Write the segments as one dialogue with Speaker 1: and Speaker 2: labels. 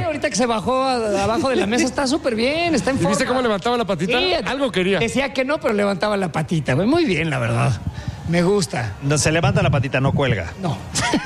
Speaker 1: ahorita que se bajó abajo de la mesa, está súper bien, está en
Speaker 2: ¿Y
Speaker 1: forma.
Speaker 2: viste cómo levantaba la patita?
Speaker 1: Sí,
Speaker 2: algo quería.
Speaker 1: Decía que no, pero levantaba la patita, güey. Muy bien, la verdad. Me gusta.
Speaker 3: No, se levanta la patita, no cuelga.
Speaker 1: No.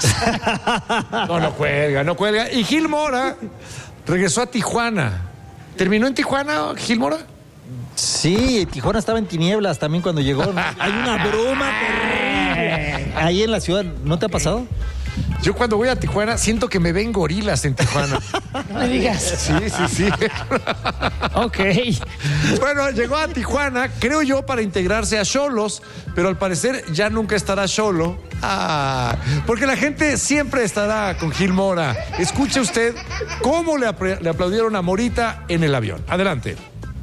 Speaker 2: No cuelga. Y Gil Mora regresó a Tijuana. ¿Terminó en Tijuana, Gil Mora?
Speaker 3: Sí, Tijuana estaba en tinieblas también cuando llegó. Hay una bruma terrible ahí en la ciudad. ¿No te ha pasado?
Speaker 2: Yo cuando voy a Tijuana siento que me ven gorilas en Tijuana.
Speaker 1: No me digas.
Speaker 2: Sí.
Speaker 1: Ok.
Speaker 2: Bueno, llegó a Tijuana, creo yo, para integrarse a Xolos, pero al parecer ya nunca estará Xolo. Porque la gente siempre estará con Gil Mora. Escuche usted cómo le aplaudieron a Morita en el avión. Adelante.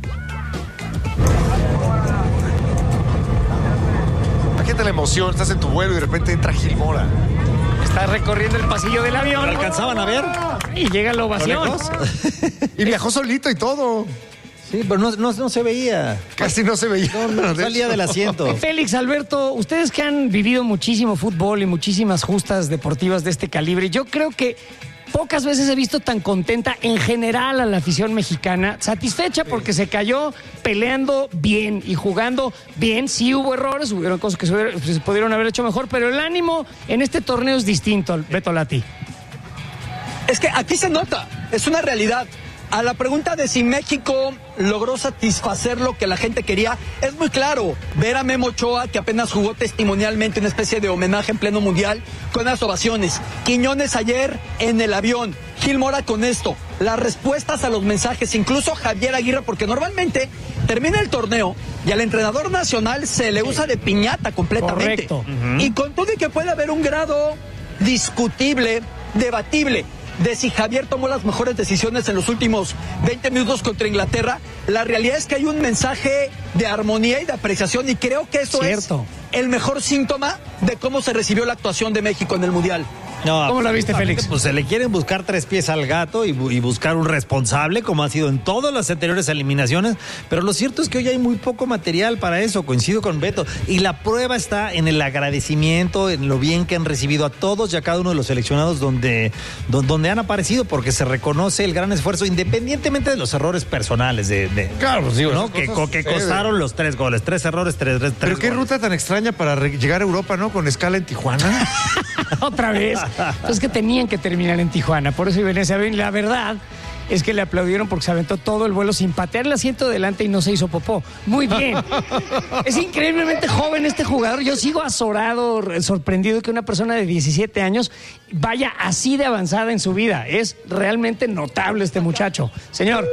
Speaker 2: Imagínate la emoción, estás en tu vuelo y de repente entra Gil Mora.
Speaker 1: Está recorriendo el pasillo del avión.
Speaker 3: ¿Lo alcanzaban a ver?
Speaker 1: Y llega la ovación.
Speaker 2: Y viajó solito y todo.
Speaker 3: Sí, pero no se veía.
Speaker 2: Casi no se veía.
Speaker 3: No salía del asiento.
Speaker 1: Félix, Alberto, ustedes que han vivido muchísimo fútbol y muchísimas justas deportivas de este calibre, yo creo que pocas veces he visto tan contenta en general a la afición mexicana, satisfecha porque se cayó peleando bien y jugando bien. Sí hubo errores, hubieron cosas que se pudieron haber hecho mejor, pero el ánimo en este torneo es distinto, Beto Lati.
Speaker 4: Es que aquí se nota, es una realidad. A la pregunta de si México logró satisfacer lo que la gente quería, es muy claro. Ver a Memo Ochoa, que apenas jugó testimonialmente una especie de homenaje en pleno mundial, con las ovaciones. Quiñones ayer en el avión. Gil Mora con esto. Las respuestas a los mensajes, incluso Javier Aguirre, porque normalmente termina el torneo y al entrenador nacional se le usa de piñata completamente.
Speaker 1: Correcto.
Speaker 4: Y con todo y que puede haber un grado discutible, debatible, de si Javier tomó las mejores decisiones en los últimos 20 minutos contra Inglaterra, la realidad es que hay un mensaje de armonía y de apreciación, y creo que eso es el mejor síntoma de cómo se recibió la actuación de México en el Mundial.
Speaker 3: No,
Speaker 1: ¿cómo la viste, Félix?
Speaker 3: Pues se le quieren buscar tres pies al gato y buscar un responsable, como ha sido en todas las anteriores eliminaciones, pero lo cierto es que hoy hay muy poco material para eso, coincido con Beto, y la prueba está en el agradecimiento, en lo bien que han recibido a todos y a cada uno de los seleccionados donde han aparecido, porque se reconoce el gran esfuerzo, independientemente de los errores personales
Speaker 2: Claro, pues digo,
Speaker 3: ¿no? que costaron los 3 goles, 3 errores, 3
Speaker 2: Pero qué
Speaker 3: goles.
Speaker 2: ruta tan extraña para llegar a Europa, ¿no? Con escala en Tijuana.
Speaker 1: Otra vez. Pues que tenían que terminar en Tijuana, por eso iba en ese avión. La verdad es que le aplaudieron porque se aventó todo el vuelo sin patear el asiento delante y no se hizo popó. Muy bien. Es increíblemente joven este jugador. Yo sigo azorado, sorprendido que una persona de 17 años vaya así de avanzada en su vida. Es realmente notable este muchacho. Señor.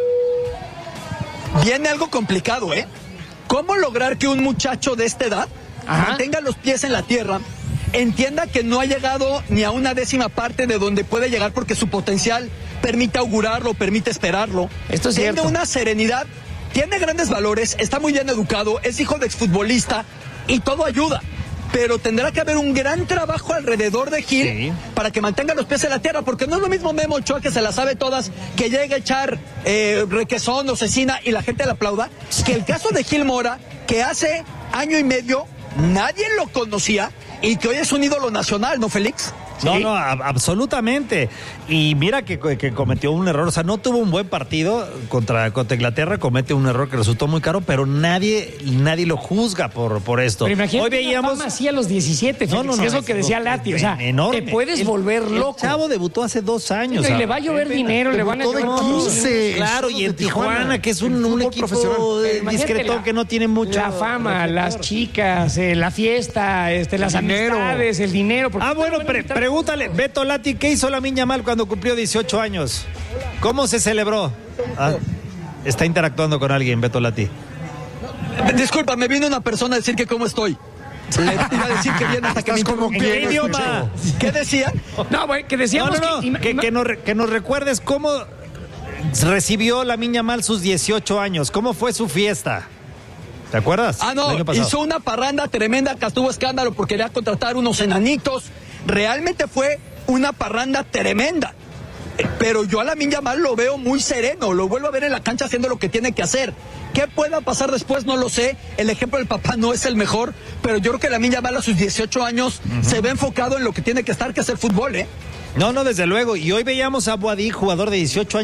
Speaker 4: Viene algo complicado, ¿eh? ¿Cómo lograr que un muchacho de esta edad mantenga los pies en la tierra, entienda que no ha llegado ni a una décima parte de donde puede llegar porque su potencial permite augurarlo, permite esperarlo?
Speaker 1: Esto es cierto.
Speaker 4: Tiene una serenidad, tiene grandes valores, está muy bien educado, es hijo de exfutbolista y todo ayuda. Pero tendrá que haber un gran trabajo alrededor de Gil para que mantenga los pies en la tierra, porque no es lo mismo Memo Ochoa, que se la sabe todas, que llegue a echar requesón o cecina y la gente le aplauda, que el caso de Gil Mora, que hace año y medio nadie lo conocía y que hoy es un ídolo nacional, ¿no, Félix?
Speaker 3: No, absolutamente. Y mira que cometió un error, o sea, no tuvo un buen partido contra Inglaterra, comete un error que resultó muy caro, pero nadie lo juzga por esto.
Speaker 1: Pero imagínate,
Speaker 3: hoy veíamos
Speaker 1: así a los 17, Félix, es lo que decía Lati, o sea,
Speaker 3: enorme.
Speaker 1: te puedes volver loco.
Speaker 3: El chavo debutó hace 2 años.
Speaker 1: Y le va a llover dinero, le van a
Speaker 2: Debutó
Speaker 1: llover
Speaker 2: de 15.
Speaker 3: Claro, y en Tijuana, que es un equipo discreto que no tiene mucho.
Speaker 1: La fama, las chicas, la fiesta, las amistades, el dinero.
Speaker 3: Bueno, pregúntale, Beto Lati, ¿qué hizo Lamine Yamal cuando cumplió 18 años? ¿Cómo se celebró? Está interactuando con alguien, Beto Lati.
Speaker 4: Disculpa, me vino una persona a decir que cómo estoy. Le iba a decir que bien hasta que me
Speaker 3: ¿En qué idioma?
Speaker 4: ¿Qué decía?
Speaker 1: No, güey, que decíamos
Speaker 3: que nos recuerdes cómo recibió Lamine Yamal sus 18 años. ¿Cómo fue su fiesta? ¿Te acuerdas?
Speaker 4: No, hizo una parranda tremenda, que estuvo escándalo porque quería contratar unos enanitos. Realmente fue una parranda tremenda. Pero yo a Lamine Yamal lo veo muy sereno, lo vuelvo a ver en la cancha haciendo lo que tiene que hacer. ¿Qué pueda pasar después? No lo sé. El ejemplo del papá no es el mejor, pero yo creo que Lamine Yamal a sus 18 años se ve enfocado en lo que tiene que estar, que es el fútbol, ¿eh?
Speaker 3: No, desde luego. Y hoy veíamos a Boadí, jugador de 18 años.